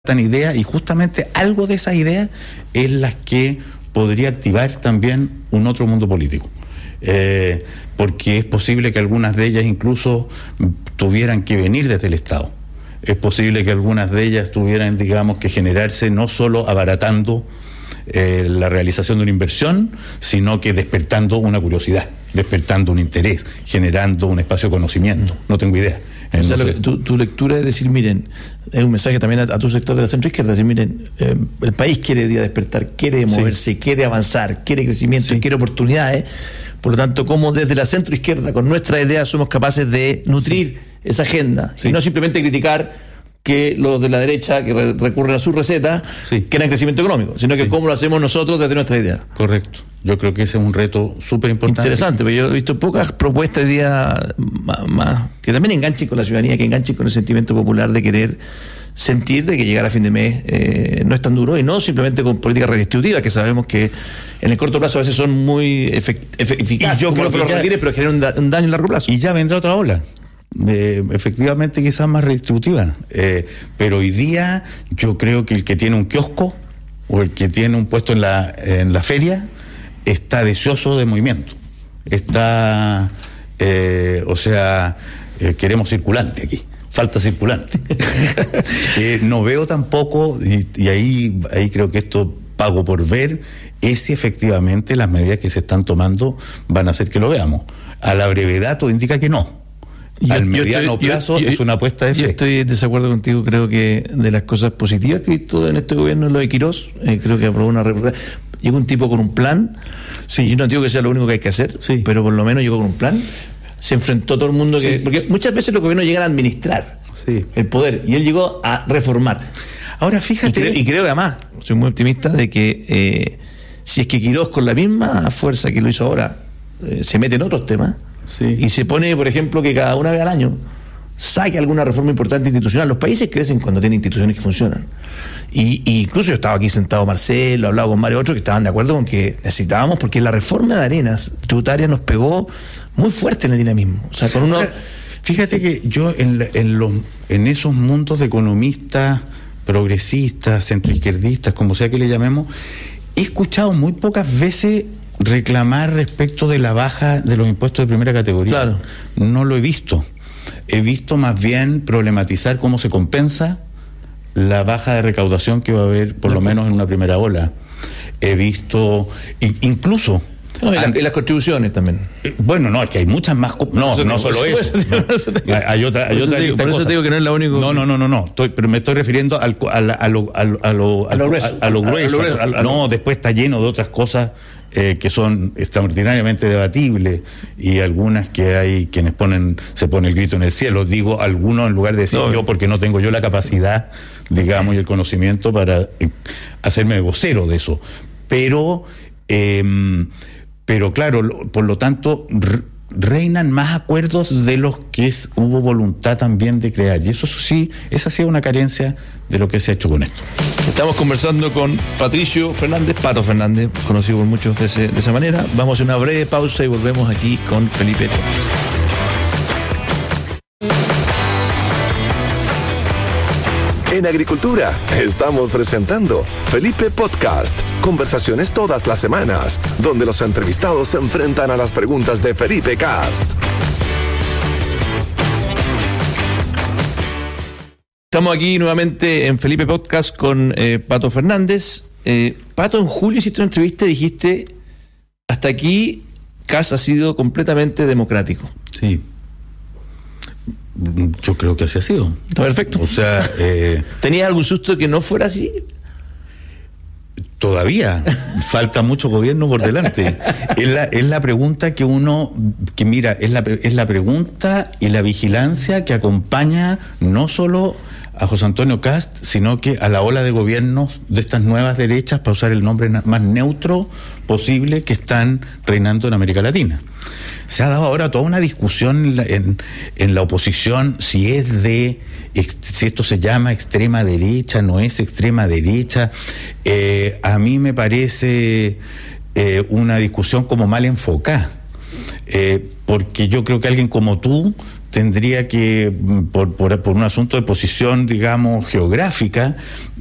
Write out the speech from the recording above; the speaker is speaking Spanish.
ideas, y justamente algo de esas ideas es las que podría activar también un otro mundo político. Porque es posible que algunas de ellas incluso tuvieran que venir desde el Estado. Es posible que algunas de ellas tuvieran, digamos, que generarse no solo abaratando la realización de una inversión, sino que despertando una curiosidad, despertando un interés, generando un espacio de conocimiento. No tengo idea. O sea, tu lectura es decir, miren, es un mensaje también a tu sector de la centroizquierda, decir, miren, el país quiere despertar, quiere moverse, quiere avanzar, quiere crecimiento, quiere oportunidades. Por lo tanto, como desde la centroizquierda, con nuestras ideas, somos capaces de nutrir esa agenda y no simplemente criticar que los de la derecha que recurren a sus recetas quieran crecimiento económico, sino que cómo lo hacemos nosotros desde nuestra idea. Correcto. Yo creo que ese es un reto súper importante. Interesante, pero yo he visto pocas propuestas hoy día más que también enganchen con la ciudadanía, que enganchen con el sentimiento popular de querer sentir de que llegar a fin de mes no es tan duro, y no simplemente con políticas redistributivas, que sabemos que en el corto plazo a veces son muy eficaces, yo creo que los retires, pero generan un daño en largo plazo. Y ya vendrá otra ola. Efectivamente quizás más redistributiva, pero hoy día yo creo que el que tiene un kiosco o el que tiene un puesto en la feria está deseoso de movimiento, está queremos circulante aquí, falta circulante. No veo tampoco, y ahí creo que esto pago por ver, es si efectivamente las medidas que se están tomando van a hacer que lo veamos. A la brevedad todo indica que no. Al mediano plazo es una apuesta de fe. Yo estoy en desacuerdo contigo. Creo que de las cosas positivas que he visto en este gobierno es lo de Quirós. Creo que aprobó una reforma. Llegó un tipo con un plan. Yo no digo que sea lo único que hay que hacer, pero por lo menos llegó con un plan. Se enfrentó a todo el mundo. Porque muchas veces los gobiernos llegan a administrar el poder, y él llegó a reformar. Ahora fíjate. Y creo que además, soy muy optimista de que si es que Quirós con la misma fuerza que lo hizo ahora se mete en otros temas, y se pone, por ejemplo, que cada una vez al año saque alguna reforma importante institucional. Los países crecen cuando tienen instituciones que funcionan. Y incluso yo estaba aquí sentado, Marcelo, hablaba con Mario, otros que estaban de acuerdo con que necesitábamos, porque la reforma de Arenas tributaria nos pegó muy fuerte en el dinamismo. O sea, con uno. Fíjate que yo en esos mundos de economistas progresistas, centroizquierdistas, como sea que le llamemos, he escuchado muy pocas veces reclamar respecto de la baja de los impuestos de primera categoría. Claro. No lo he visto. He visto más bien problematizar cómo se compensa la baja de recaudación que va a haber, por lo menos en una primera ola. He visto incluso... y las contribuciones también. Bueno, no, es que hay muchas más... No solo eso. Hay otra por eso te digo que no es la única... No. Pero me estoy refiriendo a lo grueso. No, después está lleno de otras cosas que son extraordinariamente debatibles, y algunas que hay quienes se pone el grito en el cielo. Digo algunos en lugar de decir yo, porque no tengo yo la capacidad, digamos, y el conocimiento para hacerme vocero de eso. Pero claro, por lo tanto, reinan más acuerdos de los que hubo voluntad también de crear. Y eso sí, esa ha sido una carencia de lo que se ha hecho con esto. Estamos conversando con Patricio Fernández, Pato Fernández, conocido por muchos de esa manera. Vamos a hacer una breve pausa y volvemos aquí con Felipe Podcast. En Agricultura estamos presentando Felipe Podcast. Conversaciones todas las semanas, donde los entrevistados se enfrentan a las preguntas de Felipe Cast. Estamos aquí nuevamente en Felipe Podcast con Pato Fernández. Pato, en julio hiciste una entrevista y dijiste: hasta aquí Cast ha sido completamente democrático. Sí. Yo creo que así ha sido. Está perfecto. O sea, ¿tenías algún susto que no fuera así? Todavía falta mucho gobierno por delante. Es la pregunta mira, es la pregunta y la vigilancia que acompaña no solo a José Antonio Cast, sino que a la ola de gobiernos de estas nuevas derechas, para usar el nombre más neutro posible, que están reinando en América Latina. Se ha dado ahora toda una discusión en la oposición si esto se llama extrema derecha, no es extrema derecha. A mí me parece una discusión como mal enfocada, porque yo creo que alguien como tú tendría que, por un asunto de posición, digamos, geográfica,